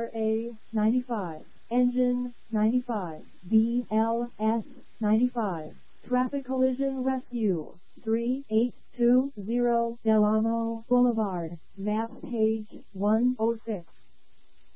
RA 95, Engine 95, BLS 95, Traffic Collision Rescue, 3820 Delano Boulevard, map page 106.